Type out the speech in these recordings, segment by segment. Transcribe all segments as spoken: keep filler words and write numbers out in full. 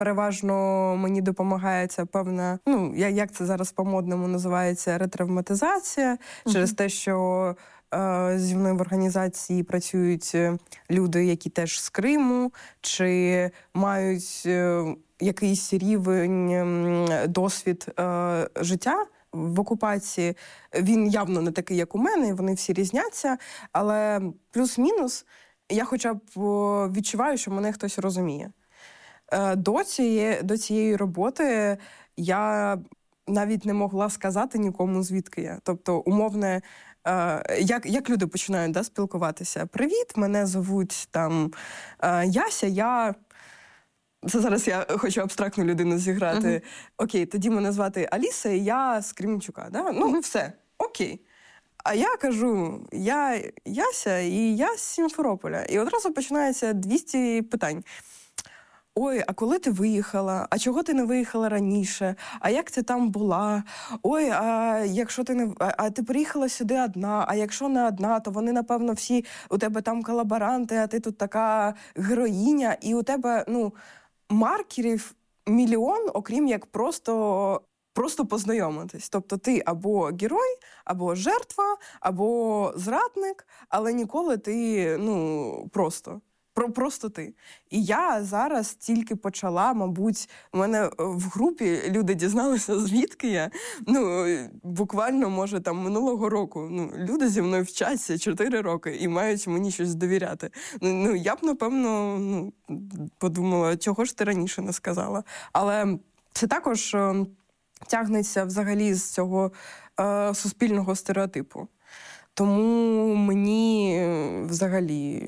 Переважно мені допомагає ця певна, ну, як це зараз по-модному називається, ретравматизація, uh-huh. через те, що е, зі мною в організації працюють люди, які теж з Криму, чи мають е, якийсь рівень, досвід е, життя в окупації. Він явно не такий, як у мене, і вони всі різняться, але плюс-мінус я хоча б відчуваю, що мене хтось розуміє. До цієї, до цієї роботи я навіть не могла сказати нікому, звідки я. Тобто, умовне, як, як люди починають да, спілкуватися. «Привіт, мене звуть там Яся, я...» Це зараз я хочу абстрактну людину зіграти. Uh-huh. Окей, тоді мене звати Аліса, і я з Кременчука. Да? Ну, uh-huh. все, окей. А я кажу, я Яся, і я з Сімферополя. І одразу починається двісті питань. Ой, а коли ти виїхала? А чого ти не виїхала раніше? А як ти там була? Ой, а якщо ти не а ти приїхала сюди одна? А якщо не одна, то вони, напевно, всі у тебе там колаборанти, а ти тут така героїня, і у тебе, ну, маркерів мільйон, окрім як просто просто познайомитись. Тобто ти або герой, або жертва, або зрадник, але ніколи ти, ну, просто. Про, просто ти. І я зараз тільки почала, мабуть, у мене в групі люди дізналися, звідки я. Ну, буквально, може, там минулого року. Ну, люди зі мною вчаться чотири роки і мають мені щось довіряти. Ну, я б, напевно, ну, подумала, чого ж ти раніше не сказала. Але це також е, тягнеться взагалі з цього е, суспільного стереотипу. Тому мені е, взагалі...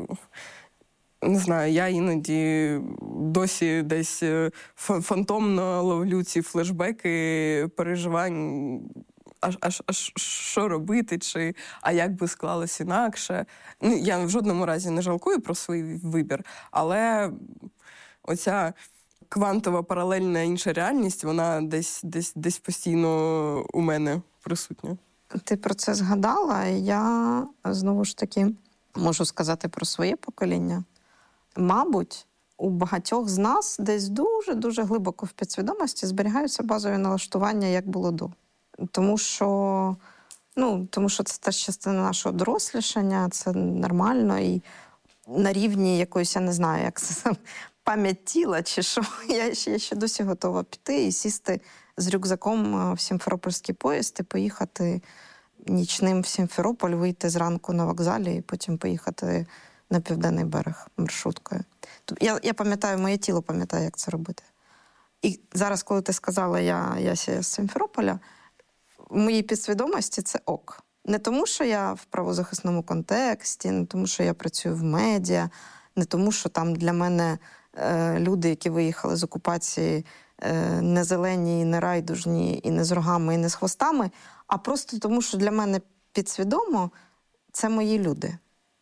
Не знаю, я іноді досі десь фантомно ловлю ці флешбеки переживань, аж, аж, аж що робити, чи а як би склалось інакше. Ну, я в жодному разі не жалкую про свій вибір, але оця квантова паралельна інша реальність, вона десь, десь, десь постійно у мене присутня. Ти про це згадала, і я знову ж таки можу сказати про своє покоління. Мабуть, у багатьох з нас десь дуже-дуже глибоко в підсвідомості зберігаються базові налаштування, як було до. Тому що, ну, тому що це теж частина нашого дорослішання, це нормально, і на рівні якоїсь, я не знаю, як це пам'ять тіла чи що, я ще, я ще досі готова піти і сісти з рюкзаком в Сімферопольський поїзд і поїхати нічним в Сімферополь, вийти зранку на вокзалі і потім поїхати на Південний берег маршруткою. Я, я пам'ятаю, моє тіло пам'ятає, як це робити. І зараз, коли ти сказала, я, я з Сімферополя, в моїй підсвідомості це ок. Не тому, що я в правозахисному контексті, не тому, що я працюю в медіа, не тому, що там для мене е, люди, які виїхали з окупації, е, не зелені, не райдужні, і не з рогами, і не з хвостами, а просто тому, що для мене підсвідомо це мої люди.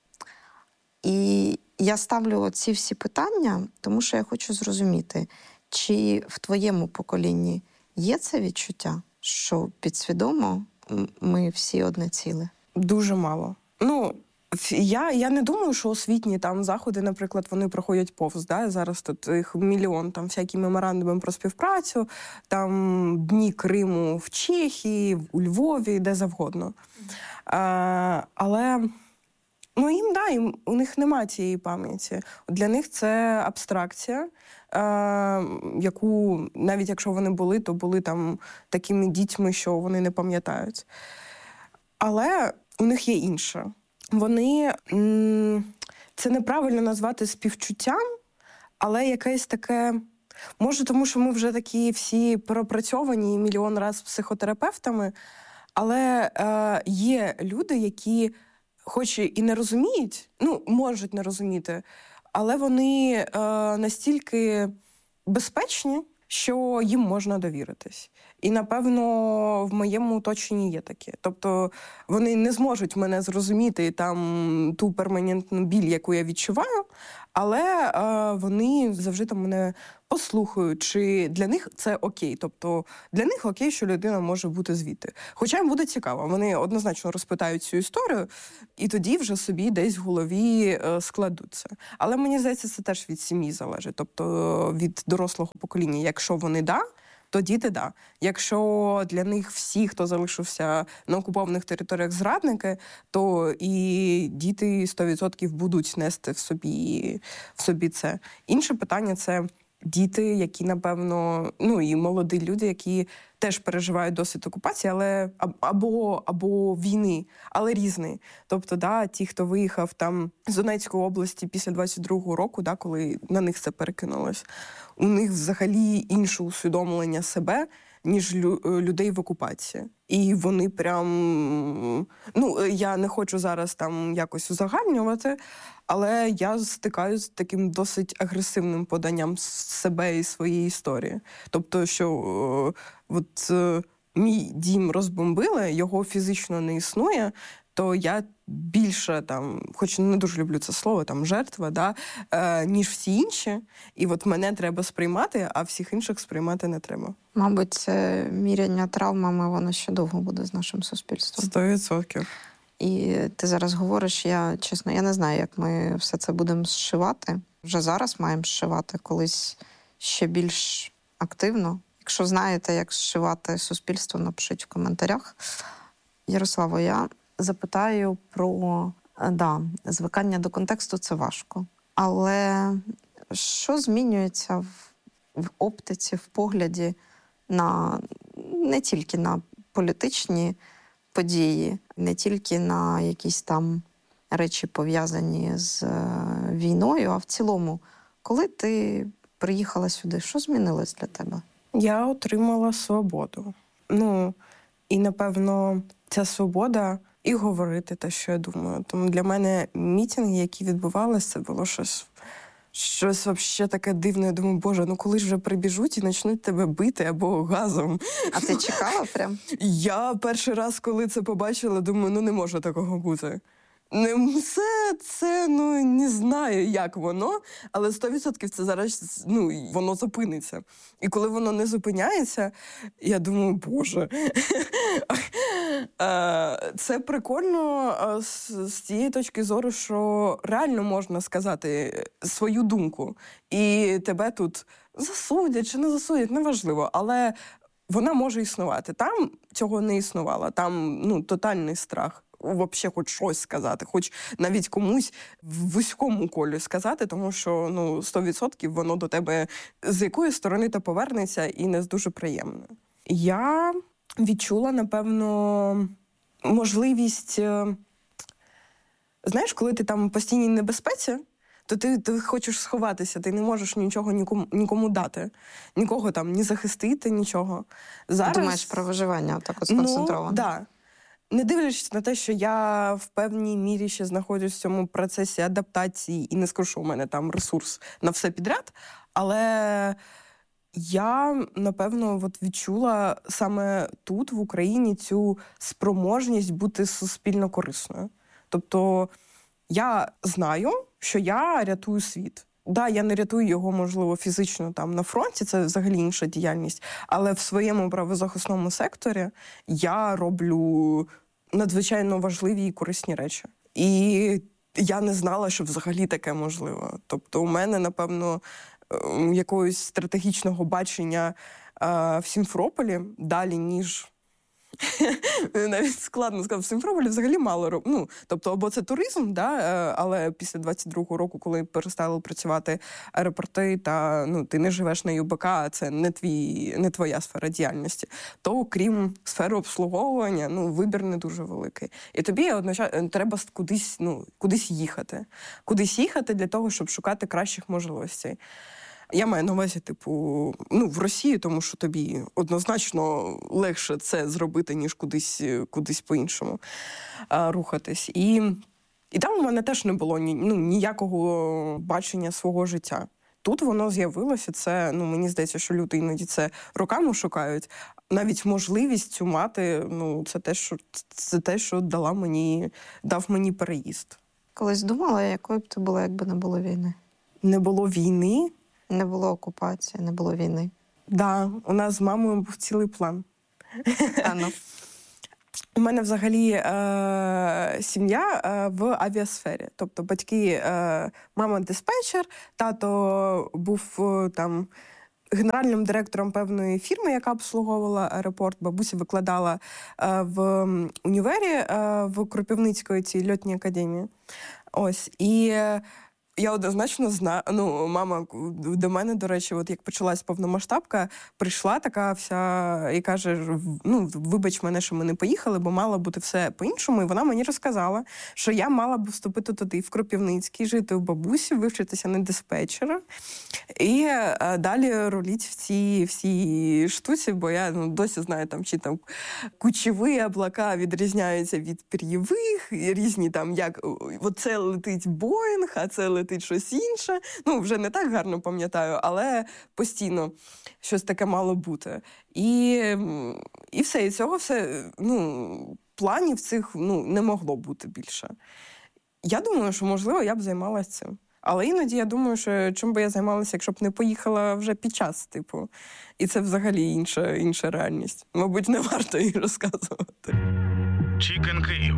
І я ставлю ці всі питання, тому що я хочу зрозуміти, чи в твоєму поколінні є це відчуття, що підсвідомо ми всі одне ціле? Дуже мало. Ну, я, я не думаю, що освітні там заходи, наприклад, вони проходять повз. Да? Зараз тут їх мільйон, там всякі меморандуми про співпрацю, там Дні Криму в Чехії, у Львові, де завгодно. А, але... Ну, їм, да, їм, у них немає цієї пам'яті. Для них це абстракція, е, яку, навіть якщо вони були, то були там такими дітьми, що вони не пам'ятають. Але у них є інше. Вони, м- це неправильно назвати співчуттям, але якесь таке... Може, тому що ми вже такі всі пропрацьовані мільйон раз психотерапевтами, але е, є люди, які... хоч і не розуміють, ну, можуть не розуміти, але вони е, настільки безпечні, що їм можна довіритись. І, напевно, в моєму оточенні є таке. Тобто вони не зможуть мене зрозуміти там ту перманентну біль, яку я відчуваю, Але е, вони завжди там мене послухають, чи для них це окей. Тобто для них окей, що людина може бути звідти. Хоча їм буде цікаво, вони однозначно розпитають цю історію, і тоді вже собі десь в голові е, складуться. Але мені здається, це теж від сім'ї залежить, тобто від дорослого покоління. Якщо вони да, то діти да. Якщо для них всі, хто залишився на окупованих територіях зрадники, то і діти сто відсотків будуть нести в собі, в собі це. Інше питання – це діти, які, напевно, ну і молоді люди, які теж переживають досвід окупації, але або, або війни, але різний. Тобто, да, ті, хто виїхав там з Донецької області після двадцять другого року, да, коли на них це перекинулось, у них взагалі інше усвідомлення себе, ніж лю- людей в окупації. І вони прям... Ну, я не хочу зараз там якось узагальнювати, але я стикаюся з таким досить агресивним поданням себе і своєї історії. Тобто, що о, от, е, мій дім розбомбили, його фізично не існує, то я більше там, хоч не дуже люблю це слово, там жертва, да, е, ніж всі інші. І от мене треба сприймати, а всіх інших сприймати не треба. Мабуть, це міряння травмами, воно ще довго буде з нашим суспільством. Сто відсотків. І ти зараз говориш, я, чесно, я не знаю, як ми все це будемо зшивати. Вже зараз маємо зшивати, колись ще більш активно. Якщо знаєте, як зшивати суспільство, напишіть в коментарях. Ярославо, я запитаю про, да, звикання до контексту – це важко. Але що змінюється в, в оптиці, в погляді на не тільки на політичні події, не тільки на якісь там речі, пов'язані з е, війною, а в цілому, коли ти приїхала сюди, що змінилось для тебе? Я отримала свободу. Ну, і, напевно, ця свобода і говорити те, що я думаю. Тому для мене мітинги, які відбувалися, це було щось, щось взагалі таке дивне. Я думаю, боже, ну коли ж вже прибіжуть і почнуть тебе бити або газом. А ти чекала прям? Я перший раз, коли це побачила, думаю, ну не може такого бути. Не, це, це, ну, не знаю, як воно, але сто відсотків це зараз, ну, воно зупиниться. І коли воно не зупиняється, я думаю, боже. Це прикольно з, з тієї точки зору, що реально можна сказати свою думку. І тебе тут засудять чи не засудять, неважливо, але вона може існувати. Там цього не існувало, там, ну, тотальний страх. Взагалі хоч щось сказати, хоч навіть комусь в вузькому колі сказати, тому що, ну, сто відсотків воно до тебе з якої сторони то повернеться і не дуже приємно. Я відчула, напевно, можливість, знаєш, коли ти там в постійній небезпеці, то ти, ти хочеш сховатися, ти не можеш нічого нікому, нікому дати, нікого там не захистити, нічого. Зараз... Думаєш про виживання, так от сконцентровано? Ну, да. Не дивлячись на те, що я в певній мірі ще знаходжусь в цьому процесі адаптації і не скажу, що у мене там ресурс на все підряд, але я, напевно, от відчула саме тут, в Україні, цю спроможність бути суспільно корисною. Тобто я знаю, що я рятую світ. Да, я не рятую його, можливо, фізично там на фронті, це взагалі інша діяльність, але в своєму правозахисному секторі я роблю надзвичайно важливі і корисні речі. І я не знала, що взагалі таке можливо. Тобто у мене, напевно, якогось стратегічного бачення в Сімферополі далі, ніж... Навіть складно сказати, в Сімферополі взагалі мало роб... Ну, тобто, або це туризм, да, але після двадцять другого року, коли перестали працювати аеропорти, та ну, ти не живеш на ЮБК, а це не, твій, не твоя сфера діяльності, то крім сфери обслуговування, ну, вибір не дуже великий. І тобі одночасно треба кудись, ну, кудись їхати. Кудись їхати для того, щоб шукати кращих можливостей. Я маю на увазі, типу, ну, в Росію, тому що тобі однозначно легше це зробити, ніж кудись, кудись по-іншому а, рухатись. І, і там у мене теж не було ні, ну, ніякого бачення свого життя. Тут воно з'явилося, це, ну, мені здається, що люди іноді це роками шукають. Навіть можливість цю мати, ну, це те, що, це те, що дала мені, дав мені переїзд. Колись думала, якою б ти була, якби не було війни? Не було війни. Не було окупації, не було війни. Так, да, у нас з мамою був цілий план. А ну. У мене взагалі е- сім'я е- в авіасфері. Тобто батьки, е- мама диспетчер, тато був е- там генеральним директором певної фірми, яка обслуговувала аеропорт. Бабуся викладала е- в універі е- в Кропивницької цій льотній академії. Ось. І е- я однозначно знаю, ну, мама до мене, до речі, от як почалась повномасштабка, прийшла така вся і каже, ну, вибач мене, що ми не поїхали, бо мало бути все по-іншому. І вона мені розказала, що я мала б вступити туди, в Кропивницький, жити у бабусі, вивчитися на диспетчера. І а, далі руліть в цій всій штуці, бо я ну, досі знаю, там, чи там кучові облака відрізняються від пір'євих, різні там, як оце летить Боїнг, а це летить щось інше. Ну, вже не так гарно пам'ятаю, але постійно щось таке мало бути. І, і все, і цього все, ну, планів цих ну, не могло бути більше. Я думаю, що, можливо, я б займалася цим. Але іноді я думаю, що чим би я займалася, якщо б не поїхала вже під час, типу. І це взагалі інша, інша реальність. Мабуть, не варто її розказувати. Chicken Київ.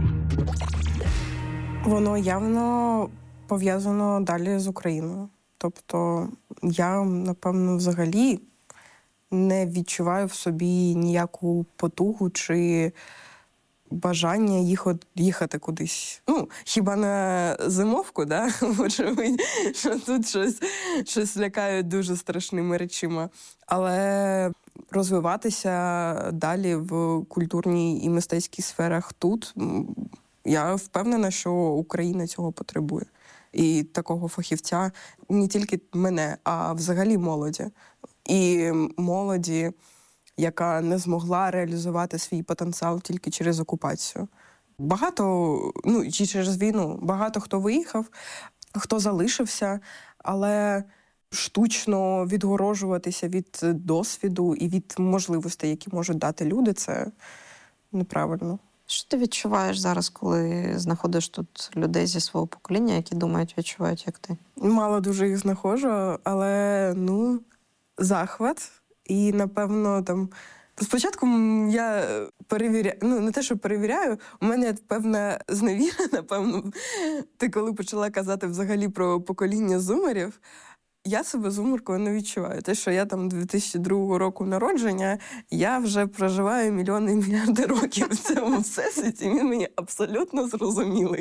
Воно явно пов'язано далі з Україною. Тобто я, напевно, взагалі не відчуваю в собі ніяку потугу чи бажання їхати, їхати кудись. Ну, хіба на зимовку, да? Вочевидь, що тут щось, щось лякають дуже страшними речима. Але розвиватися далі в культурній і мистецькій сферах тут, я впевнена, що Україна цього потребує. І такого фахівця не тільки мене, а взагалі молоді. І молоді, яка не змогла реалізувати свій потенціал тільки через окупацію. Багато, ну, чи через війну, багато хто виїхав, хто залишився, але штучно відгорожуватися від досвіду і від можливостей, які можуть дати люди, це неправильно. Що ти відчуваєш зараз, коли знаходиш тут людей зі свого покоління, які думають, відчувають, як ти? Мало дуже їх знаходжу, але, ну, захват. І, напевно, там... Спочатку я перевіряю, ну, не те, що перевіряю, у мене певна зневіра, напевно. Ти коли почала казати взагалі про покоління зумерів, я себе зумеркою не відчуваю. Те, що я там дві тисячі другого року народження, я вже проживаю мільйони і мільярди років в цьому всесвіті, він мені абсолютно зрозумілий.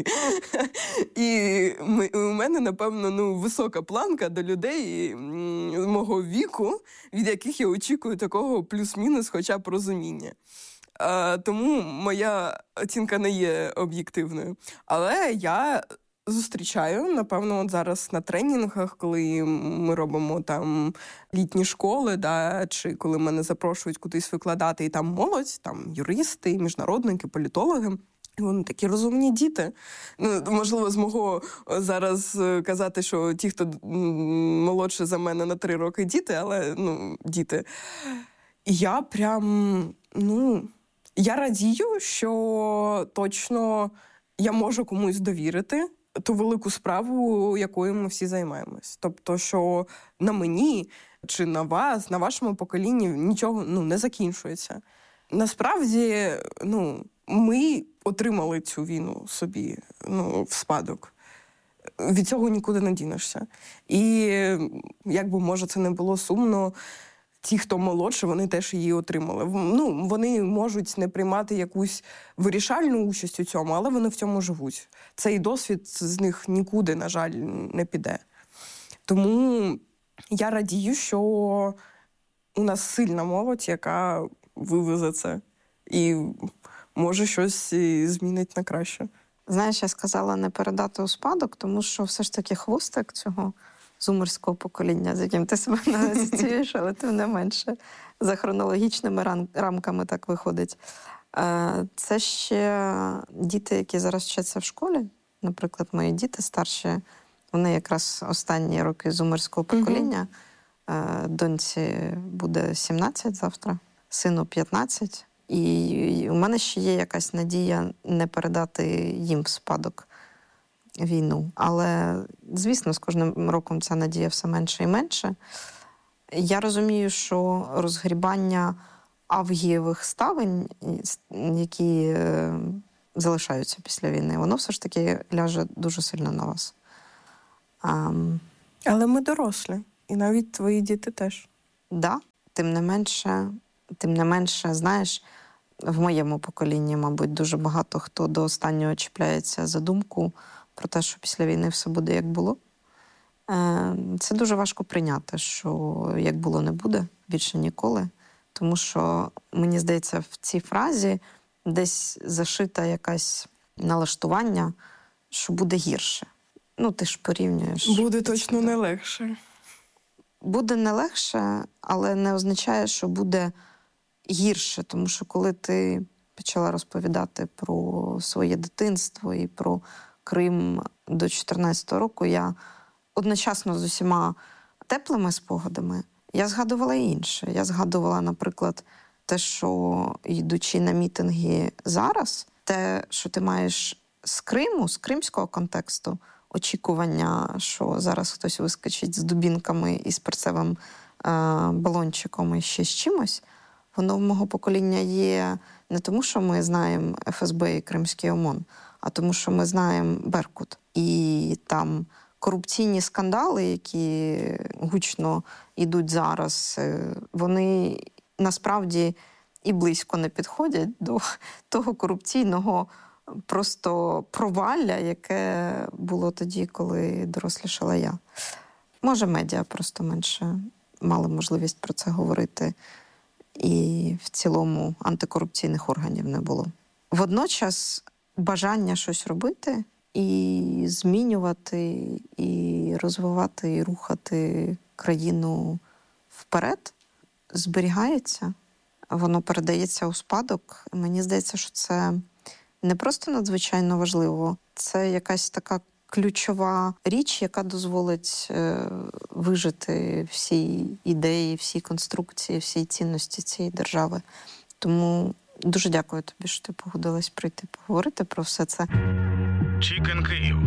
І ми, у мене, напевно, ну, висока планка до людей мого віку, від яких я очікую такого плюс-мінус хоча б розуміння. А, тому моя оцінка не є об'єктивною. Але я зустрічаю, напевно, от зараз на тренінгах, коли ми робимо там літні школи, да, чи коли мене запрошують кудись викладати, і там молодь, там юристи, міжнародники, політологи. І вони такі розумні діти. Ну, можливо, змогу зараз казати, що ті, хто молодше за мене на три роки діти, але, ну, діти. І я прям, ну, я радію, що точно я можу комусь довірити ту велику справу, якою ми всі займаємось. Тобто, що на мені чи на вас, на вашому поколінні нічого, ну, не закінчується. Насправді, ну, ми отримали цю війну собі, ну, в спадок. Від цього нікуди не дінешся. І, як би, може, це не було сумно, ті, хто молодше, вони теж її отримали. Ну, вони можуть не приймати якусь вирішальну участь у цьому, але вони в цьому живуть. Цей досвід з них нікуди, на жаль, не піде. Тому я радію, що у нас сильна молодь, яка вивезе це і може щось змінить на краще. Знаєш, я сказала не передати у спадок, тому що все ж таки хвостик цього зумерського покоління, з яким ти себе не асоціюєш, але тим не менше за хронологічними рам- рамками так виходить. Це ще діти, які зараз вчаться в школі. Наприклад, мої діти старші, вони якраз останні роки зумерського покоління. Mm-hmm. Доньці буде сімнадцять завтра, сину п'ятнадцять. І у мене ще є якась надія не передати їм в спадок війну. Але, звісно, з кожним роком ця надія все менше і менше. Я розумію, що розгрібання авгієвих ставень, які е, залишаються після війни, воно все ж таки ляже дуже сильно на вас. А, Але ми дорослі, і навіть твої діти теж. Да, тим не менше, тим не менше, знаєш, в моєму поколінні, мабуть, дуже багато хто до останнього чіпляється за думку про те, що після війни все буде, як було. Це дуже важко прийняти, що як було, не буде більше ніколи. Тому що, мені здається, в цій фразі десь зашита якась налаштування, що буде гірше. Ну, ти ж порівнюєш. Буде точно не легше. Буде не легше, але не означає, що буде гірше. Тому що коли ти почала розповідати про своє дитинство і про Крим до чотирнадцятого року, я одночасно з усіма теплими спогадами я згадувала інше. Я згадувала, наприклад, те, що йдучи на мітинги зараз, те, що ти маєш з Криму, з кримського контексту, очікування, що зараз хтось вискочить з дубінками і з перцевим е- балончиком і ще з чимось, воно в мого покоління є не тому, що ми знаємо еф ес бе і Кримський ОМОН, а тому, що ми знаємо Беркут. І там корупційні скандали, які гучно йдуть зараз, вони насправді і близько не підходять до того корупційного просто провалля, яке було тоді, коли дорослішала я. Може, медіа просто менше мали можливість про це говорити, і в цілому антикорупційних органів не було. Водночас бажання щось робити і змінювати, і розвивати, і рухати країну вперед зберігається. Воно передається у спадок. Мені здається, що це не просто надзвичайно важливо, це якась така ключова річ, яка дозволить е, вижити всі ідеї, всі конструкції, всі цінності цієї держави. Тому дуже дякую тобі, що ти погодилась прийти поговорити про все це. Chicken Київ.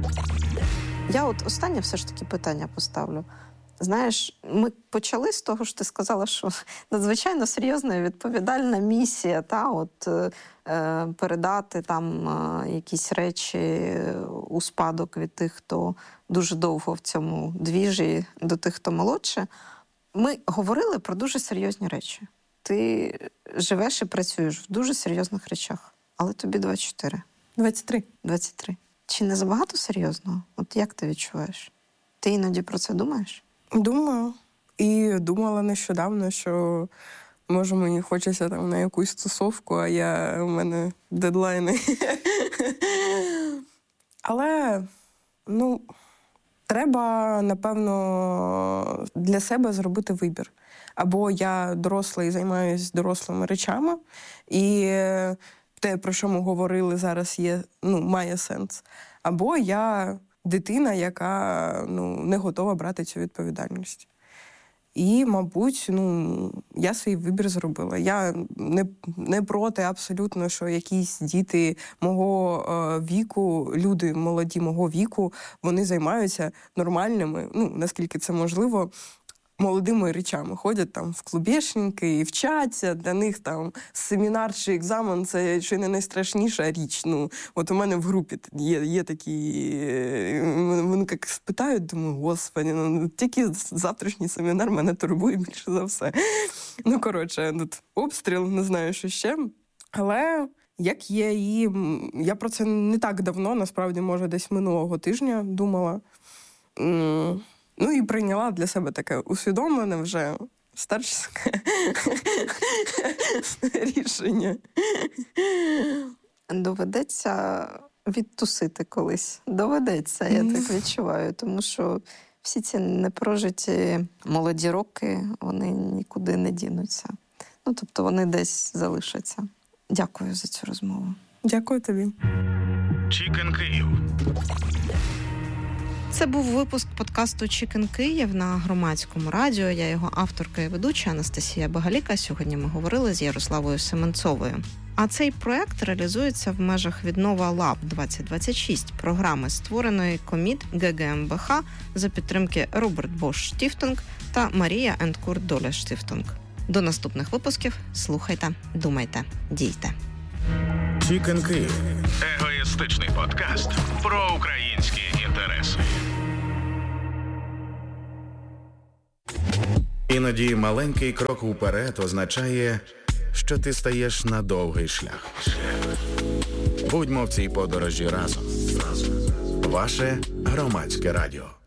Я от останнє все ж таки питання поставлю. Знаєш, ми почали з того, що ти сказала, що надзвичайно серйозна і відповідальна місія, та, от, е, передати там е, якісь речі у спадок від тих, хто дуже довго в цьому двіжі, до тих, хто молодше. Ми говорили про дуже серйозні речі. Ти живеш і працюєш в дуже серйозних речах, але тобі двадцять чотири. двадцять три. двадцять три. Чи не забагато серйозного? От як ти відчуваєш? Ти іноді про це думаєш? Думаю. І думала нещодавно, що, може, мені хочеться там на якусь стосовку, а я, у мене дедлайни. Але, ну, треба, напевно, для себе зробити вибір. Або я доросла і займаюся дорослими речами, і те, про що ми говорили зараз, є, ну, має сенс. Або я дитина, яка, ну, не готова брати цю відповідальність. І, мабуть, ну, я свій вибір зробила. Я не, не проти абсолютно, що якісь діти мого е, віку, люди молоді мого віку, вони займаються нормальними, ну, наскільки це можливо, молодими речами. Ходять там в клубешники і вчаться, для них там семінар чи екзамен – це чи не найстрашніша річ. Ну, от у мене в групі є, є такі, вони як спитають, думаю, господи, ну, тільки завтрашній семінар мене турбує більше за все. Ну, коротше, тут обстріл, не знаю, що ще. Але як є, і я про це не так давно, насправді, може, десь минулого тижня думала. Ну і прийняла для себе таке усвідомлене вже старчеське рішення. Доведеться відтусити колись. Доведеться, я так відчуваю. Тому що всі ці непрожиті молоді роки, вони нікуди не дінуться. Ну, тобто вони десь залишаться. Дякую за цю розмову. Дякую тобі. Chicken Київ. Це був випуск подкасту «Чікен Київ» на Громадському радіо. Я його авторка і ведуча Анастасія Багаліка. Сьогодні ми говорили з Ярославою Семенцовою. А цей проект реалізується в межах «Віднова Лаб двадцять двадцять шість» програми, створеної Коміт ГГМБХ за підтримки Роберт Бош Штіфтунг та Марія енд Курт Доля Штіфтунг. До наступних випусків. Слухайте, думайте, дійте. «Чікен Київ» – егоїстичний подкаст про українські інтереси. Іноді маленький крок уперед означає, що ти стаєш на довгий шлях. Будьмо в цій подорожі разом. Ваше Громадське радіо.